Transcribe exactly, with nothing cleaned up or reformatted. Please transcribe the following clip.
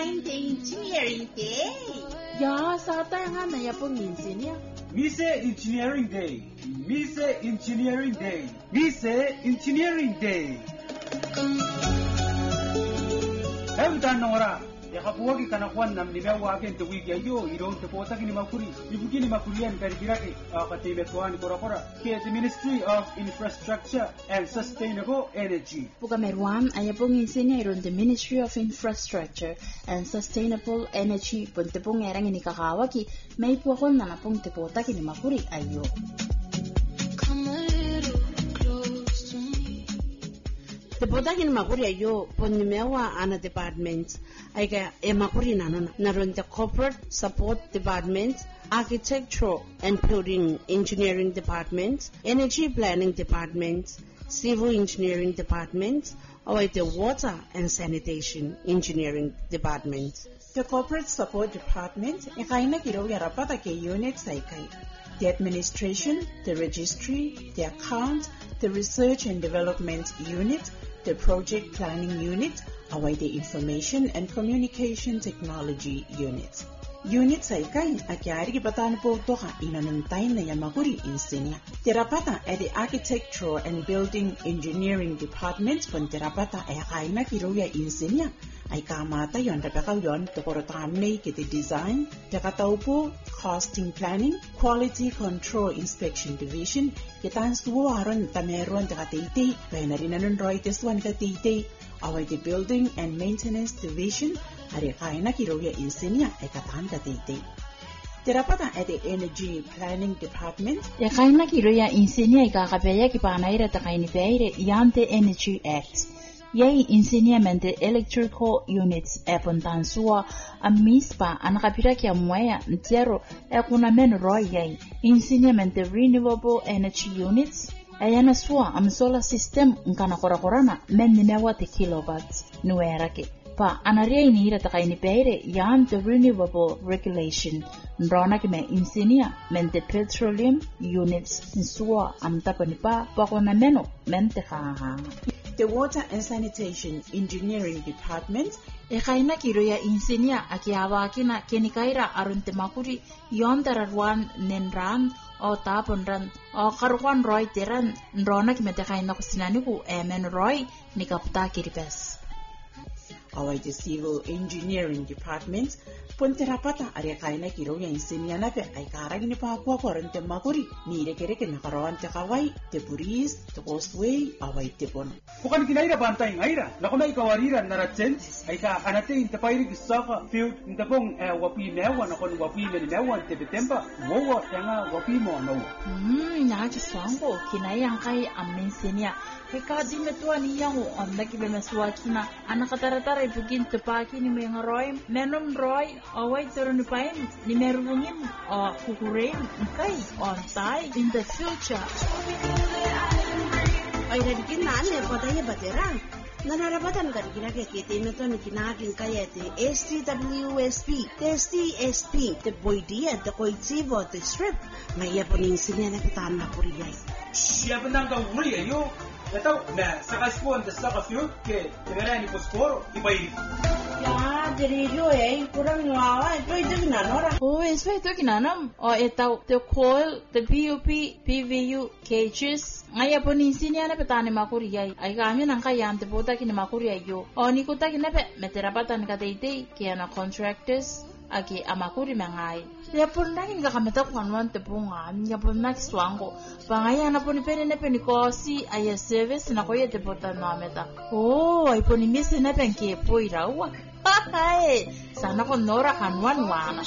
find the Engineering Day. Ya, sa tayo nga na yapong engineer. Mise Engineering Day. Mise Engineering Day. Mise Engineering Day. Ew tanora. Yakapuwagi kanakuan nam limewa agen te wiki ayo iro te pota kini makuri. Ibukini makurian kari biraki akati betuan kora-kora. Ke the Ministry of Infrastructure and Sustainable Energy. Pugameruan ayapong engineer on the Ministry of Infrastructure and Sustainable Energy punte pong erang ini kakawaki may puakon na napong te pota kini makuri ayo. Te pota kini makuri ayo ponimewa ana department. Aiga e makuri nanon naron the Corporate Support Department, Architectural and Building Engineering Department, Energy Planning Department, Civil Engineering Department, or the Water and Sanitation Engineering Department. The Corporate Support Department ikaina kiro yarapata ke units aikai. The Administration, the Registry, the Account, the Research and Development Unit, the Project Planning Unit, away the Information and Communication Technology Unit. Unit sa ikay akyari kibatan po toka inanantay na yamakuri insinya. Terapata at the Architectural and Building Engineering Department pun terapata ay akay na kiruya insinya. Ay kamata yon tapakaw yon tokorotamne kiti design, takataw po costing planning, quality control inspection division, kitan suwaron tameron takatiti, kaya na rin anong roites-wan katiti, away the building and maintenance division, ari kaya na kiruya insinya ay katan katiti. Terapata at the Energy Planning Department. Ya kaya na kiruya insinya ay kakapaya kipanaira takainipaire yante Energy Act. Yay enseñamiento electrical units e pontansua a mispa anakapira kia mwaya ntero e kuna men roy yay enseñamiento renewable energy units ayana sua am solar system nkana korakorana men nimewa te kilowatts nuerake pa anaria inira takaini peire yan the renewable regulation ndrona kime enseña mente petroleum units nsua am tapanipa pa kuna meno mente haha. The Water and Sanitation Engineering Department. Ekaina kiroya insinia akiawa akina kenikaira arunte makuri yondararuan nenran o taponran o karuan roy teran nrona kimetekaina kusinaniku emen roy nikapta kiripes. Away the Civil Engineering Department. Ponterapata ariakaina kiroya insinia nape ay karag ni papua korante makuri ni rekere ke nakarawan te kawai te puris te causeway away te pon. Bukan kinaira bantay ngaira nakuna ikawarira naratsen ay ka anate intapayri kisaka field intapong wapi mewa nakon wapi mewa te betemba wowo tanga wapi mo no. Hmm naji swango kinayang kai amensinia Ika di metua niya ho onda ki bemesua kina anakataratara ibugin tepaki ni mengaroy menom roy away turun pain ni merungin o kukurein kai on tai in the future. Ay nadikin na ane pataya baterang. Nanarabatan ka rin kinakikita na ito na kinaking kaya te S T W S P, S T S P, te boydia, te koitivo, te strip. Ngaya po ning sinya na kitaan na kuriyay. Siya pa nang kawuri ayo. Ito, na saka spon, da saka field, ke tinara ni posporo, ibayri. Ya, diriyo eh, kurang ngawa, ito ito ginanora. Oh, eso ito kinanam. O ito, the coil, the P U P, P V U, cages. Ngaya po ninsin yan na petani makuriyay. Ay kami nang kayam te puta kini makuriyay yo. O ni kuta kinape, meterapatan kataytay, kaya na contractors, aki amakuri mangay. Ya po nangin kakameta kwanwan te punga, ya po nakiswango. Pangaya na po ni pene nepe ni kosi, ay service na kuya te puta nameta. Oh, ay po ni misi nepe nkiye po irawa. Hahay, sana ko nora kanwan wana.